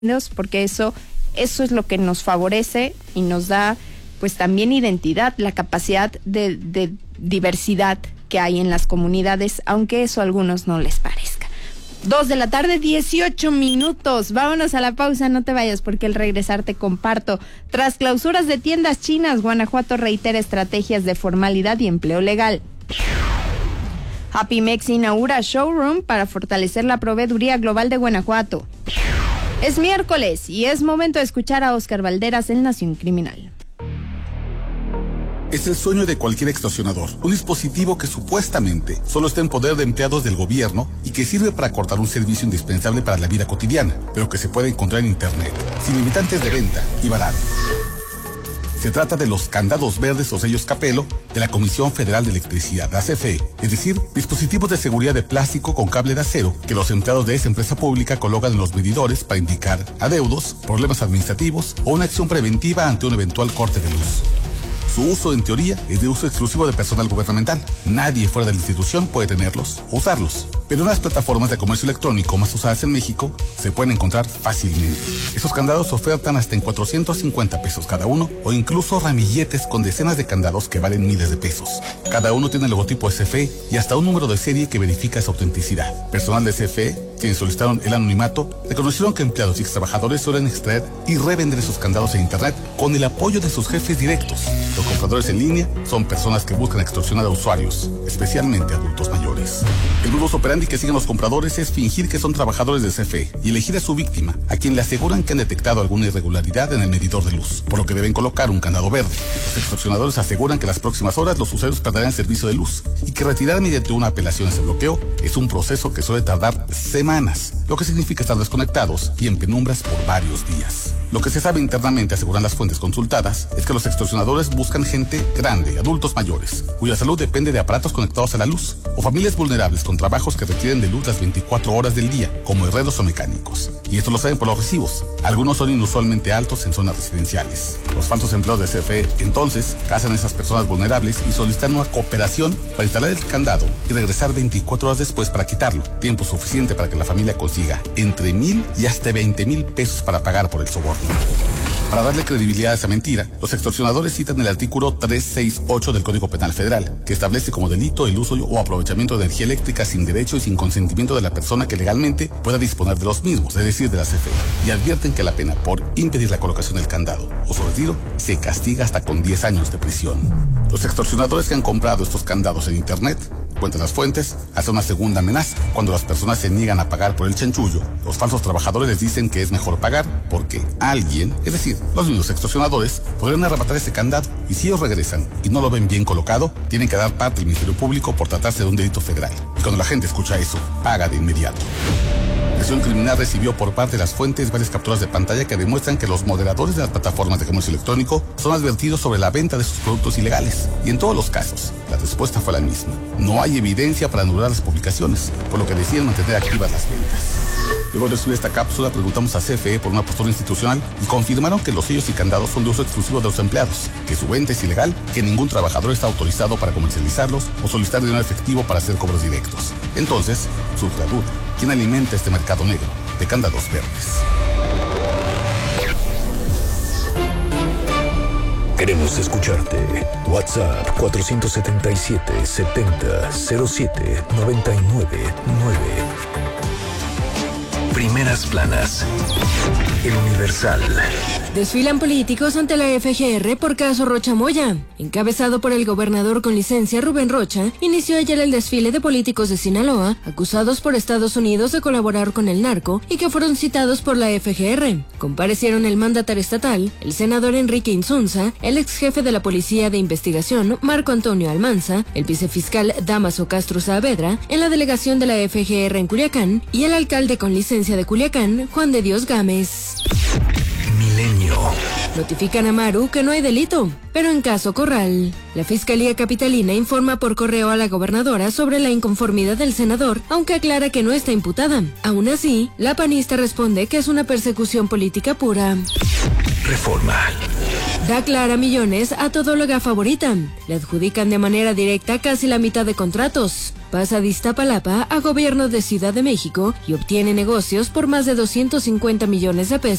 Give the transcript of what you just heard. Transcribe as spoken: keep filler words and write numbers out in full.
porque eso, eso es lo que nos favorece y nos da pues también identidad, la capacidad de, de diversidad que hay en las comunidades, aunque eso a algunos no les parezca. Dos de la tarde, dieciocho minutos. Vámonos a la pausa, no te vayas porque al regresar te comparto. Tras clausuras de tiendas chinas, Guanajuato reitera estrategias de formalidad y empleo legal. Happy Mex inaugura showroom para fortalecer la proveeduría global de Guanajuato. Es miércoles y es momento de escuchar a Óscar Valderas en Nación Criminal. Es el sueño de cualquier extorsionador, un dispositivo que supuestamente solo está en poder de empleados del gobierno y que sirve para cortar un servicio indispensable para la vida cotidiana, pero que se puede encontrar en internet, sin limitantes de venta y barato. Se trata de los candados verdes o sellos Capelo de la Comisión Federal de Electricidad, la C F E, es decir, dispositivos de seguridad de plástico con cable de acero que los empleados de esa empresa pública colocan en los medidores para indicar adeudos, problemas administrativos o una acción preventiva ante un eventual corte de luz. Su uso, en teoría, es de uso exclusivo de personal gubernamental. Nadie fuera de la institución puede tenerlos o usarlos. Pero en las plataformas de comercio electrónico más usadas en México se pueden encontrar fácilmente. Esos candados ofertan hasta en cuatrocientos cincuenta pesos cada uno o incluso ramilletes con decenas de candados que valen miles de pesos. Cada uno tiene el logotipo S F E y hasta un número de serie que verifica su autenticidad. Personal de S F E, quienes solicitaron el anonimato, reconocieron que empleados y extrabajadores suelen extraer y revender esos candados en internet con el apoyo de sus jefes directos. Los compradores en línea son personas que buscan extorsionar a usuarios, especialmente adultos mayores. El modus operandi que siguen los compradores es fingir que son trabajadores de S F E y elegir a su víctima, a quien le aseguran que han detectado alguna irregularidad en el medidor de luz, por lo que deben colocar un candado verde. Los extorsionadores aseguran que en las próximas horas los usuarios perderán servicio de luz y que retirar mediante una apelación ese bloqueo es un proceso que suele tardar semanas, lo que significa estar desconectados y en penumbras por varios días. Lo que se sabe internamente, aseguran las fuentes consultadas, es que los extorsionadores buscan gente grande, adultos mayores, cuya salud depende de aparatos conectados a la luz, o familias vulnerables con trabajos que requieren de luz las veinticuatro horas del día, como herreros o mecánicos. Y esto lo saben por los recibos. Algunos son inusualmente altos en zonas residenciales. Los falsos empleados de S F E, entonces, cazan a esas personas vulnerables y solicitan una cooperación para instalar el candado y regresar veinticuatro horas después para quitarlo. Tiempo suficiente para que la familia consiga entre mil y hasta veinte mil pesos para pagar por el soborno. Para darle credibilidad a esa mentira, los extorsionadores citan el artículo trescientos sesenta y ocho del Código Penal Federal, que establece como delito el uso o aprovechamiento de energía eléctrica sin derecho y sin consentimiento de la persona que legalmente pueda disponer de los mismos, es decir, de la C F E, y advierten que la pena por impedir la colocación del candado o su retiro se castiga hasta con diez años de prisión. Los extorsionadores que han comprado estos candados en internet, cuentan las fuentes, hacen una segunda amenaza. Cuando las personas se niegan a pagar por el chanchullo, los falsos trabajadores les dicen que es mejor pagar porque alguien, es decir, los mismos extorsionadores, podrían arrebatar ese candado y si ellos regresan y no lo ven bien colocado, tienen que dar parte al Ministerio Público por tratarse de un delito federal. Y cuando la gente escucha eso, paga de inmediato. Nación Criminal recibió por parte de las fuentes varias capturas de pantalla que demuestran que los moderadores de las plataformas de comercio electrónico son advertidos sobre la venta de sus productos ilegales. Y en todos los casos, la respuesta fue la misma. No hay evidencia para anular las publicaciones, por lo que deciden mantener activas las ventas. Luego de recibir esta cápsula, preguntamos a C F E por una postura institucional y confirmaron que los sellos y candados son de uso exclusivo de los empleados, que su venta es ilegal, que ningún trabajador está autorizado para comercializarlos o solicitar dinero efectivo para hacer cobros directos. Entonces, surge la duda: ¿quién alimenta este mercado negro de candados verdes? Queremos escucharte. WhatsApp cuatro siete siete, setenta, cero siete, noventa y nueve nueve. Primeras planas. El Universal. Desfilan políticos ante la F G R por caso Rocha Moya. Encabezado por el gobernador con licencia Rubén Rocha, inició ayer el desfile de políticos de Sinaloa, acusados por Estados Unidos de colaborar con el narco y que fueron citados por la F G R. Comparecieron el mandatario estatal, el senador Enrique Insunza, el ex jefe de la Policía de Investigación, Marco Antonio Almanza, el vicefiscal Damaso Castro Saavedra, en la delegación de la F G R en Culiacán, y el alcalde con licencia de Culiacán, Juan de Dios Gámez. Milenio. Notifican a Maru que no hay delito, pero en caso Corral. La Fiscalía Capitalina informa por correo a la gobernadora sobre la inconformidad del senador, aunque aclara que no está imputada. Aún así, la panista responde que es una persecución política pura. Reforma. Da Clara millones a todóloga favorita. Le adjudican de manera directa casi la mitad de contratos. Pasa de Iztapalapa a gobierno de Ciudad de México y obtiene negocios por más de doscientos cincuenta millones de pesos.